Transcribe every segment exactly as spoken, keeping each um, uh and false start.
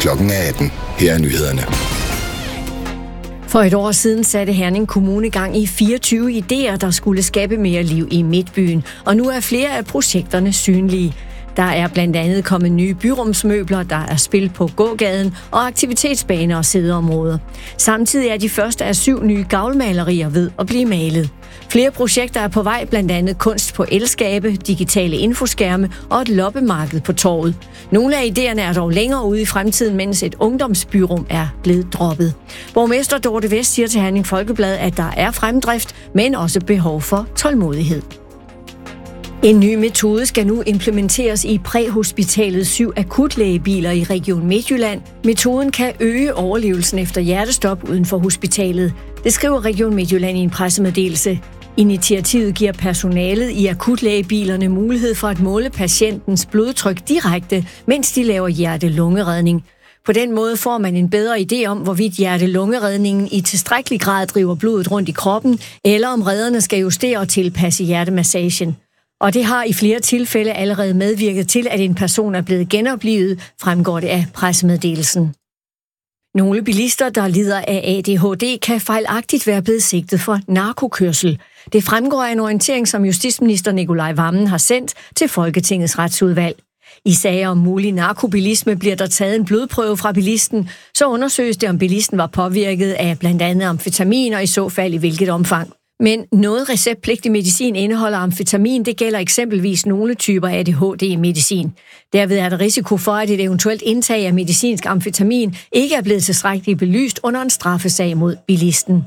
Klokken er atten. Her er nyhederne. For et år siden satte Herning Kommune gang i fireogtyve idéer, der skulle skabe mere liv i Midtbyen, og nu er flere af projekterne synlige. Der er blandt andet kommet nye byrumsmøbler, der er spil på gågaden og aktivitetsbaner og sædeområder. Samtidig er de første af syv nye gavlmalerier ved at blive malet. Flere projekter er på vej, blandt andet kunst på elskabe, digitale infoskærme og et loppemarked på torvet. Nogle af idéerne er dog længere ude i fremtiden, mens et ungdomsbyrum er blevet droppet. Borgmester Dorte Vest siger til Herning Folkeblad, at der er fremdrift, men også behov for tålmodighed. En ny metode skal nu implementeres i præhospitalets syv akutlægebiler i Region Midtjylland. Metoden kan øge overlevelsen efter hjertestop uden for hospitalet. Det skriver Region Midtjylland i en pressemeddelelse. Initiativet giver personalet i akutlægebilerne mulighed for at måle patientens blodtryk direkte, mens de laver hjerte-lungeredning. På den måde får man en bedre idé om, hvorvidt hjerte-lungeredningen i tilstrækkelig grad driver blodet rundt i kroppen, eller om redderne skal justere og tilpasse hjertemassagen. Og det har i flere tilfælde allerede medvirket til, at en person er blevet genoplivet, fremgår det af pressemeddelelsen. Nogle bilister, der lider af A D H D, kan fejlagtigt være blevet sigtet for narkokørsel. Det fremgår af en orientering, som justitsminister Nicolai Wammen har sendt til Folketingets retsudvalg. I sager om mulig narkobilisme bliver der taget en blodprøve fra bilisten, så undersøges det, om bilisten var påvirket af blandt andet amfetamin, og i så fald i hvilket omfang. Men noget receptpligtig medicin indeholder amfetamin, det gælder eksempelvis nogle typer A D H D-medicin. Derved er der risiko for, at et eventuelt indtag af medicinsk amfetamin ikke er blevet tilstrækkeligt belyst under en straffesag mod bilisten.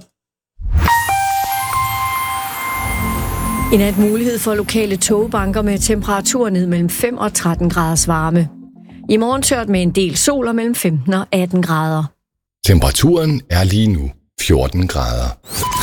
I nat mulighed for lokale togbanker med temperaturer ned mellem fem og tretten graders varme. I morgen tørt med en del sol og mellem femten og atten grader. Temperaturen er lige nu fjorten grader.